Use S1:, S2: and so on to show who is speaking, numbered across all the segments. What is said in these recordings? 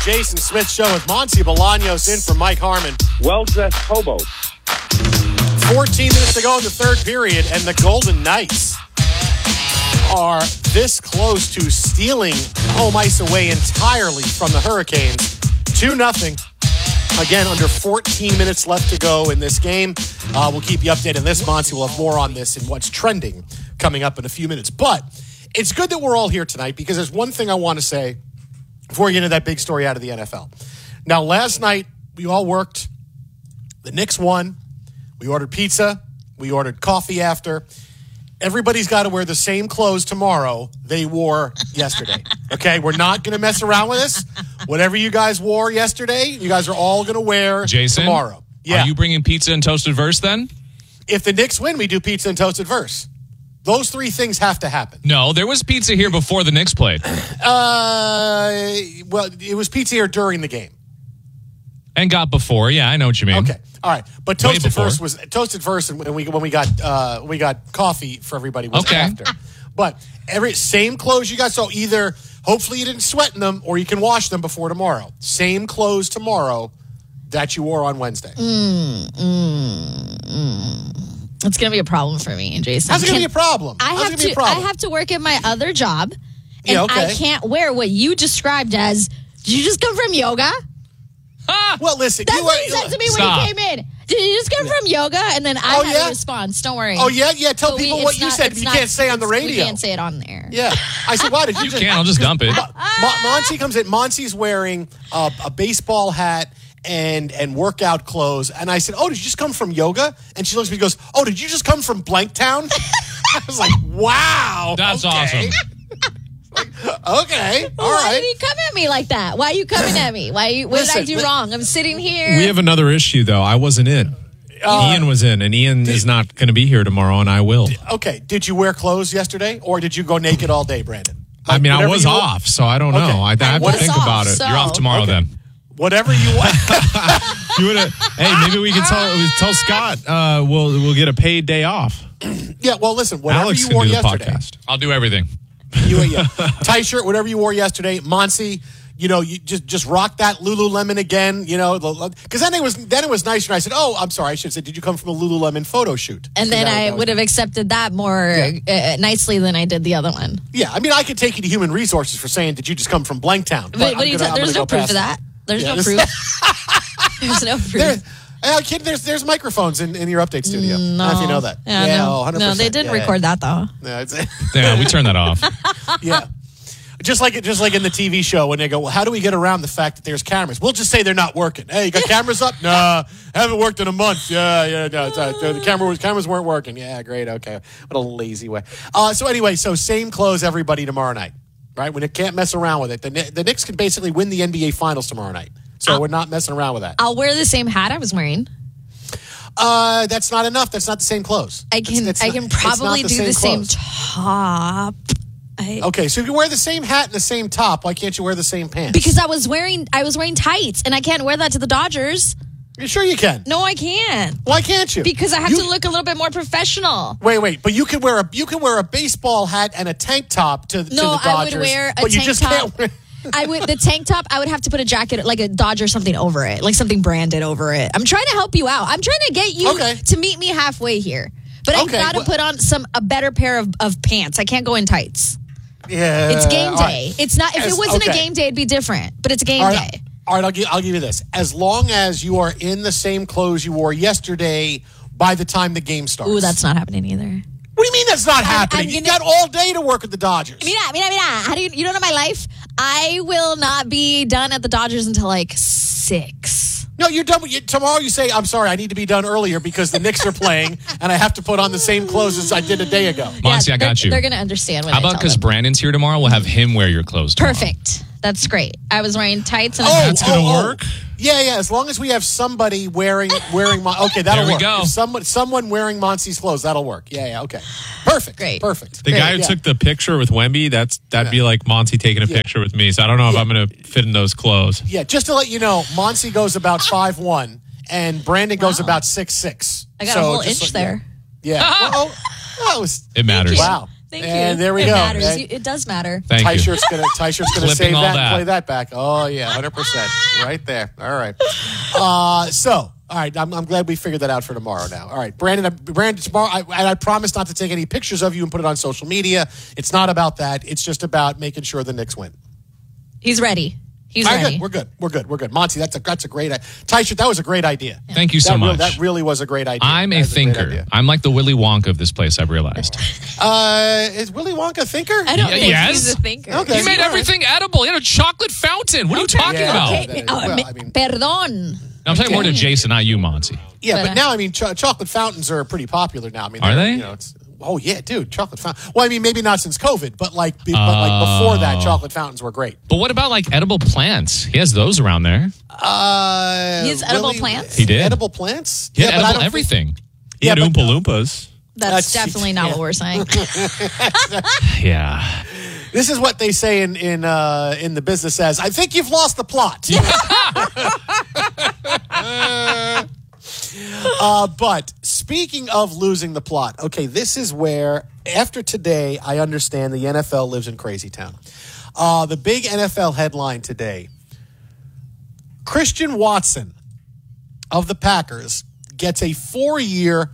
S1: Jason Smith Show with Monty Bolaños in for Mike Harmon.
S2: Well-dressed hobo.
S1: 14 minutes to go in the third period, and the Golden Knights are this close to stealing home ice away entirely from the Hurricanes. 2-0. Again, under 14 minutes left to go in this game. We'll keep you updated on this, Monty. We'll have more on this and what's trending coming up in a few minutes. But it's good that we're all here tonight because there's one thing I want to say before we get into that big story out of the NFL. Now, last night, we all worked. The Knicks won. We ordered pizza. We ordered coffee after. Everybody's got to wear the same clothes tomorrow they wore yesterday. Okay? We're not going to mess around with this. Whatever you guys wore yesterday, you guys are all going to wear tomorrow. Yeah.
S3: Are you bringing pizza and toasted verse then?
S1: If the Knicks win, we do pizza and toasted verse. Those three things have to happen.
S3: No, there was pizza here before the Knicks played.
S1: Well, it was pizza here during the game.
S3: And got before. Yeah, I know what you mean.
S1: Okay. All right. But toasted verse and when we got coffee for everybody was after. But same clothes you got. So either hopefully you didn't sweat in them or you can wash them before tomorrow. Same clothes tomorrow that you wore on Wednesday.
S4: It's going to be a problem for me, Jason.
S1: How's it going to be a problem?
S4: I have to work at my other job, and I can't wear what you described as, did you just come from yoga?
S1: Well, listen.
S4: That's what he said to me when he came in. Did you just come from yoga? And then I had a response. Don't worry.
S1: Oh, yeah? Yeah, tell people what you said. You can't say on the radio.
S4: We can't say it on the air.
S1: Yeah. I said, why did you
S3: can't. I'll just dump it.
S1: Monty comes in. Monty's wearing a baseball hat and workout clothes. And I said, oh, did you just come from yoga? And she looks at me and goes, oh, did you just come from Blanktown? I was like, wow.
S3: That's awesome.
S1: Okay, all right.
S4: Why did you come at me like that? Why are you coming at me? What did I do wrong? I'm sitting here.
S5: We have another issue, though. I wasn't in. Ian was in, and Ian is not going to be here tomorrow, and I will.
S1: Okay, did you wear clothes yesterday, or did you go naked all day, Brandon?
S5: I mean, I was off, so I don't know. I have to think about it.
S3: You're off tomorrow, then.
S1: Whatever you want.
S5: Hey, maybe we can tell Scott we'll get a paid day off.
S1: Yeah, well, listen, whatever
S5: Alex
S1: you
S5: can
S1: wore
S5: do the
S1: yesterday.
S5: podcast.
S3: I'll do everything.
S1: Tie shirt, whatever you wore yesterday. Monty, you just rock that Lululemon again, because then it was nicer. And I said, oh, I'm sorry. I should have said, did you come from a Lululemon photo shoot?
S4: And then I would have accepted that more nicely than I did the other one.
S1: Yeah, I mean, I could take you to Human Resources for saying, did you just come from Blanktown?
S4: But there's no proof of that. There's no proof. There's no proof.
S1: Kid, there's microphones in your update studio.
S4: No.
S1: I don't know if you know that.
S4: Yeah,
S1: no. 100%.
S4: No, they didn't record that, though.
S3: Yeah, we turned that off.
S1: Yeah. Just like in the TV show when they go, well, how do we get around the fact that there's cameras? We'll just say they're not working. Hey, you got cameras up? Nah, haven't worked in a month. No, the cameras weren't working. Yeah, great, okay. What a lazy way. So anyway, same clothes everybody tomorrow night, right? When it can't mess around with it. The Knicks can basically win the NBA Finals tomorrow night. So we're not messing around with that.
S4: I'll wear the same hat I was wearing.
S1: That's not enough. That's not the same clothes.
S4: I can probably do the same top.
S1: Okay, so if you wear the same hat and the same top, why can't you wear the same pants?
S4: Because I was wearing tights, and I can't wear that to the Dodgers.
S1: You sure you can?
S4: No, I can't.
S1: Why can't you?
S4: Because I have to look a little bit more professional.
S1: Wait, but you can wear a baseball hat and a tank top to the Dodgers.
S4: I would wear a tank top. The tank top, I would have to put a jacket, like a Dodger something over it, like something branded over it. I'm trying to help you out. I'm trying to get you to meet me halfway here. But I've got to put on a better pair of pants. I can't go in tights.
S1: Yeah.
S4: It's game day. Right. It's not. If it wasn't a game day, it'd be different. But it's game day.
S1: All right, I'll give you this. As long as you are in the same clothes you wore yesterday by the time the game starts.
S4: Ooh, that's not happening either.
S1: What do you mean that's not happening? You got all day to work at the Dodgers.
S4: Mira. How do you don't know my life? I will not be done at the Dodgers until like 6.
S1: No, you're done. Tomorrow you say, I'm sorry, I need to be done earlier because the Knicks are playing and I have to put on the same clothes as I did a day ago.
S3: Monty, I got you.
S4: They're going to understand when
S3: How about because Brandon's here tomorrow, we'll have him wear your clothes tomorrow.
S4: Perfect. That's great. I was wearing tights and
S5: that's going to work?
S1: Yeah. As long as we have somebody wearing okay, that'll work.
S3: There we
S1: go. Someone wearing Monty's clothes, that'll work. Yeah. Okay. Perfect.
S4: Great.
S1: Perfect.
S5: The guy who took the picture with Wemby, that'd be like Monty taking a picture with me. So I don't know if I'm going to fit in those clothes.
S1: Yeah. Just to let you know, Monty goes about 5'1", and Brandon goes about 6'6".
S4: I got a whole inch there.
S1: Yeah.
S3: It matters.
S1: Wow.
S4: Thank you.
S1: And there we
S4: it
S1: go.
S4: Matters.
S1: And
S4: It does matter.
S3: Thank you.
S1: Ty-shirt's gonna save
S3: Clipping
S1: that
S3: all
S1: and
S3: that.
S1: play that back. Oh yeah, 100%. Right there. All right. All right, I'm glad we figured that out for tomorrow now. All right, Brandon, tomorrow, I promise not to take any pictures of you and put it on social media. It's not about that. It's just about making sure the Knicks win.
S4: He's ready. He's
S1: All right,
S4: ready.
S1: good. We're good. Monty, that's a great idea. Ty-shirt, that was a great idea.
S3: Thank you so much.
S1: That really was a great idea.
S3: I'm a thinker. I'm like the Willy Wonka of this place, I've realized.
S1: Is Willy Wonka a thinker?
S4: I don't think
S3: yes.
S4: he's a thinker.
S1: Okay.
S3: He made everything edible. He had a chocolate fountain. What are you talking
S1: Yeah,
S3: about?
S1: okay. Well, I mean-
S4: Perdón.
S3: I'm talking more to Jason, not you, Monty.
S1: Yeah,
S4: But,
S1: but now, I mean, chocolate fountains are pretty popular now. I mean,
S3: Are they?
S1: You know, oh, yeah, dude, chocolate fountain. Well, I mean, maybe not since COVID, but like before that, chocolate fountains were great.
S3: But what about like edible plants? He has those around there.
S4: He has edible plants?
S3: He did.
S1: Edible plants?
S3: He had
S1: but I
S3: edible
S1: don't
S3: everything.
S5: He had
S1: but-
S5: Oompa Loompas.
S4: That's
S1: That's-
S4: definitely not what we're saying.
S3: Yeah.
S1: This is what they say in the business as, I think you've lost the plot. But speaking of losing the plot, okay, this is where, after today, I understand the NFL lives in crazy town. The big NFL headline today, Christian Watson of the Packers gets a 4-year,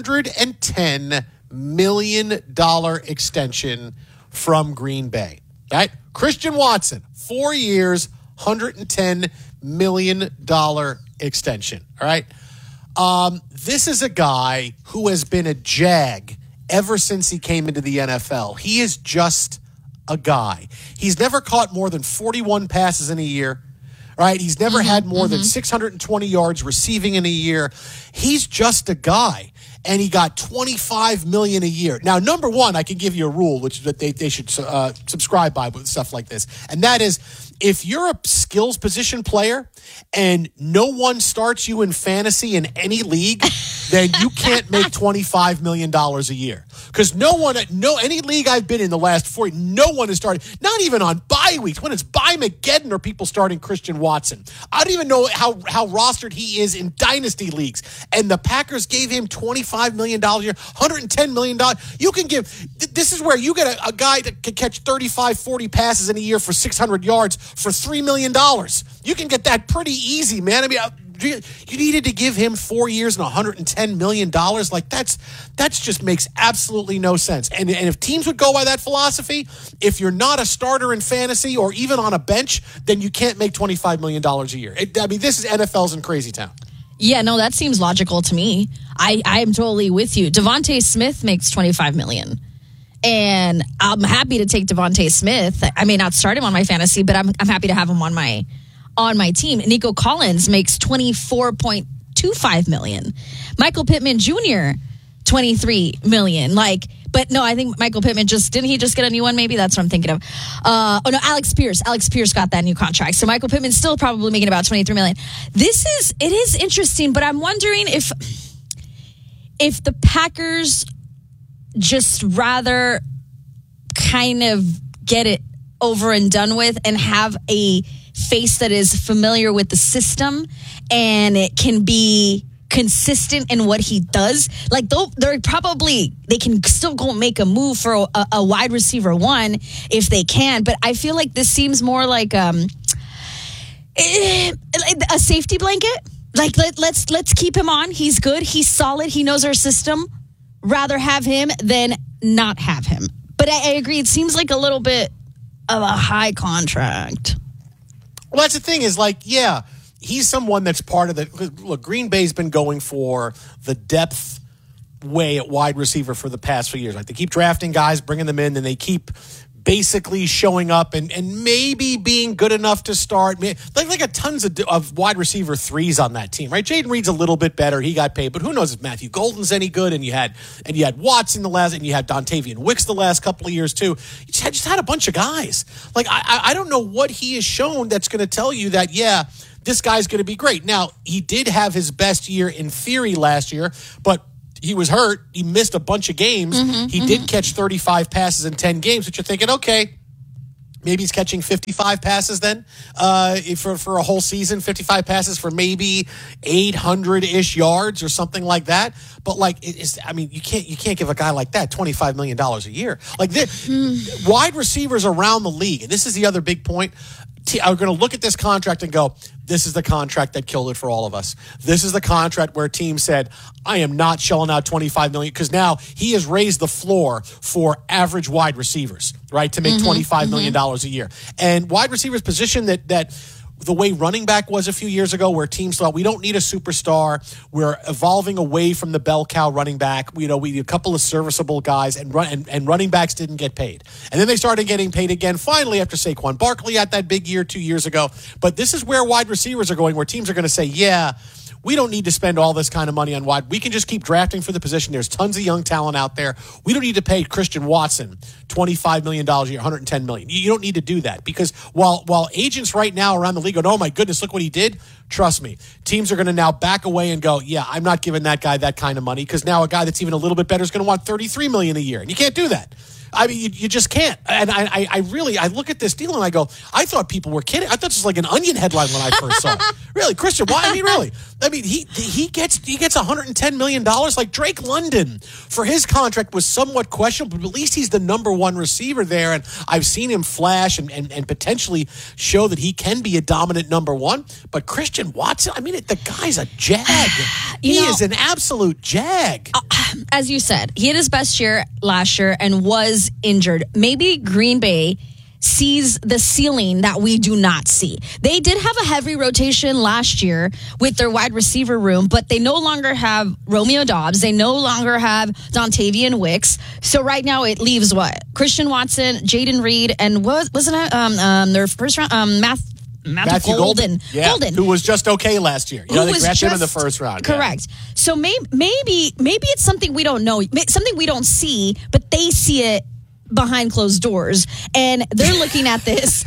S1: $110 million extension from Green Bay. Right? Christian Watson, 4 years, $110 million extension. All right? This is a guy who has been a jag ever since he came into the NFL. He is just a guy. He's never caught more than 41 passes in a year. Right? He's never had more than 620 yards receiving in a year. He's just a guy. And he got $25 million a year. Now, number one, I can give you a rule, which that they should subscribe by with stuff like this. And that is, if you're a skills position player and no one starts you in fantasy in any league, then you can't make $25 million a year. Because any league I've been in the last 4 years, no one has started, not even on bye weeks. When it's bye Mageddon are people starting Christian Watson. I don't even know how rostered he is in dynasty leagues. And the Packers gave him $25 million a year, $110 million. You can this is where you get a guy that can catch 35, 40 passes in a year for 600 yards for $3 million. You can get that pretty easy, man. I mean, you needed to give him 4 years and $110 million. Like that's just makes absolutely no sense. And if teams would go by that philosophy, if you're not a starter in fantasy or even on a bench, then you can't make $25 million a year. This is NFL's in crazy town.
S4: Yeah, no, that seems logical to me. I am totally with you. Devontae Smith makes $25 million. And I'm happy to take Devontae Smith. I may not start him on my fantasy, but I'm happy to have him on my team. Nico Collins makes $24.25 million. Michael Pittman Jr., $23 million. But no, I think Michael Pittman didn't he just get a new one? Maybe that's what I'm thinking of. Alex Pierce. Alex Pierce got that new contract. So Michael Pittman's still probably making about $23 million. It is interesting, but I'm wondering if the Packers just rather kind of get it over and done with and have a face that is familiar with the system and it can be consistent in what he does. Like they can still go make a move for a wide receiver one if they can, but I feel like this seems more like a safety blanket. Like let's keep him on. He's good. He's solid. He knows our system. Rather have him than not have him. But I agree. It seems like a little bit of a high contract.
S1: Well, that's the thing is he's someone that's part of the look. Green Bay's been going for the depth way at wide receiver for the past few years. Like they keep drafting guys, bringing them in, and they keep basically showing up and maybe being good enough to start. Like got tons of wide receiver threes on that team, right? Jaden Reed's a little bit better. He got paid, but who knows if Matthew Golden's any good? And you had Watson and you had Dontavian Wicks the last couple of years too. You just had a bunch of guys. Like I don't know what he has shown that's going to tell you that this guy's going to be great. Now he did have his best year in theory last year, but he was hurt. He missed a bunch of games. He did catch 35 passes in 10 games, but you're thinking, okay, Maybe he's catching 55 passes then for a whole season, 55 passes for maybe 800-ish yards or something like that. But you can't give a guy like that $25 million a year. Like wide receivers around the league, and this is the other big point, are going to look at this contract and go, this is the contract that killed it for all of us. This is the contract where teams said, I am not shelling out $25 million, because now he has raised the floor for average wide receivers, right, to make $25 million a year. And wide receivers position that the way running back was a few years ago, where teams thought we don't need a superstar. We're evolving away from the bell cow running back. We need a couple of serviceable guys, and running backs didn't get paid. And then they started getting paid again, finally, after Saquon Barkley had that big year 2 years ago. But this is where wide receivers are going, where teams are going to say, yeah, we don't need to spend all this kind of money on wide. We can just keep drafting for the position. There's tons of young talent out there. We don't need to pay Christian Watson $25 million a year, $110 million. You don't need to do that, because while agents right now around the league go, oh my goodness, look what he did. Trust me, teams are going to now back away and go, yeah, I'm not giving that guy that kind of money, because now a guy that's even a little bit better is going to want $33 million a year, and you can't do that. I mean, you just can't. And I look at this deal and I go, I thought people were kidding. I thought this was like an Onion headline when I first saw it. Really, Christian, why? I mean, really. I mean, he gets $110 million. Like Drake London, for his contract was somewhat questionable, but at least he's the number one receiver there. And I've seen him flash and potentially show that he can be a dominant number one. But Christian Watson, I mean, the guy's a jag. He is an absolute jag.
S4: As you said, he had his best year last year and was injured. Maybe Green Bay sees the ceiling that we do not see. They did have a heavy rotation last year with their wide receiver room, but they no longer have Romeo Doubs. They no longer have Dontavian Wicks. So right now it leaves what? Christian Watson, Jaden Reed, and wasn't it their first round Matthew Golden.
S1: Yeah,
S4: Golden,
S1: who was just okay last year. They drafted him in the first round.
S4: Correct. Yeah. So maybe it's something we don't know, something we don't see, but they see it behind closed doors, and they're looking at this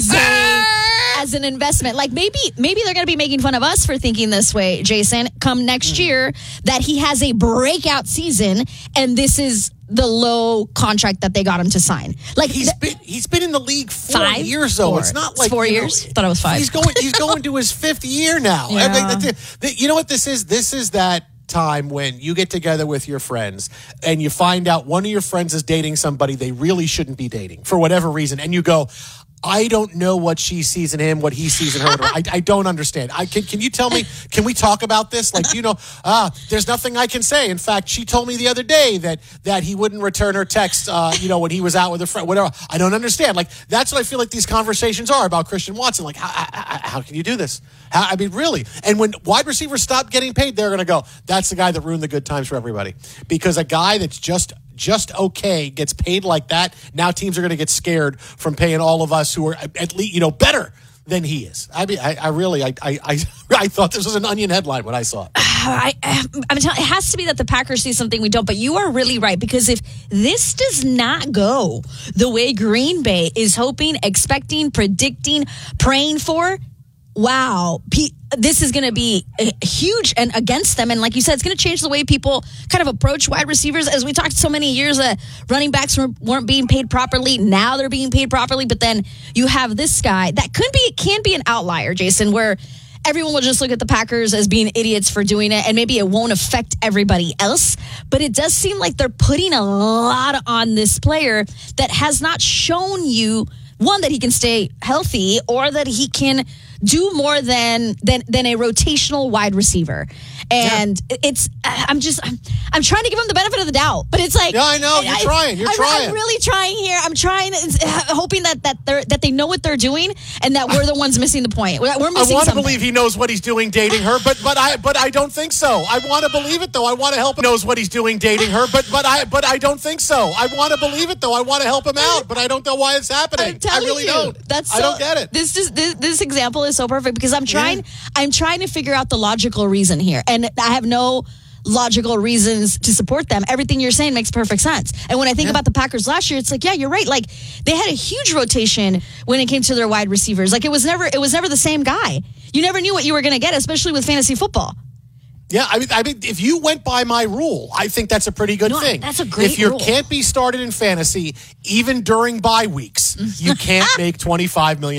S4: as an investment. Like maybe they're going to be making fun of us for thinking this way, Jason, come next year, that he has a breakout season and this is the low contract that they got him to sign. Like
S1: he's been in the league 4 years though. It's not like
S4: 4 years. Thought it was 5.
S1: He's going to his 5th year now. Yeah. I mean, you know what this is? This is that time when you get together with your friends and you find out one of your friends is dating somebody they really shouldn't be dating for whatever reason, and you go, I don't know what she sees in him, what he sees in her. I don't understand. Can you tell me, can we talk about this? Like, there's nothing I can say. In fact, she told me the other day that he wouldn't return her text, when he was out with a friend, whatever. I don't understand. Like, that's what I feel like these conversations are about Christian Watson. Like, how can you do this? I mean, really? And when wide receivers stop getting paid, they're going to go, that's the guy that ruined the good times for everybody. Because a guy that's just okay gets paid like that, now teams are going to get scared from paying all of us who are at least better than he is. I mean, I thought this was an Onion headline when I saw it.
S4: I'm telling, it has to be that the Packers see something we don't. But you are really right, because if this does not go the way Green Bay is hoping, expecting, predicting, praying for, wow, this is going to be huge and against them. And like you said, it's going to change the way people kind of approach wide receivers. As we talked so many years, running backs weren't being paid properly. Now they're being paid properly. But then you have this guy that can be an outlier, Jason, where everyone will just look at the Packers as being idiots for doing it, and maybe it won't affect everybody else. But it does seem like they're putting a lot on this player that has not shown you, one, that he can stay healthy, or that he can do more than a rotational wide receiver. And I'm trying to give him the benefit of the doubt, but it's like,
S1: yeah, I know you're trying.
S4: I'm really trying here. I'm trying, hoping that they know what they're doing, and that we're the ones missing the point. We're missing.
S1: I want to believe he knows what he's doing dating her, but I don't think so. I want to believe it though. I want to help him. Knows what he's doing dating her, but I don't think so. I want to believe it though. I want to help him out, but I don't know why it's happening. I really don't. I don't get it.
S4: This example is so perfect, because I'm trying to figure out the logical reason here, and I have no logical reasons to support them. Everything you're saying makes perfect sense. And when I think about the Packers last year, it's like, yeah, you're right. Like, they had a huge rotation when it came to their wide receivers. Like, it was never the same guy. You never knew what you were going to get, especially with fantasy football.
S1: Yeah, I mean, if you went by my rule, I think that's a pretty good thing.
S4: That's a great
S1: If you
S4: rule.
S1: can't be started in fantasy, even during bye weeks, you can't make $25 million.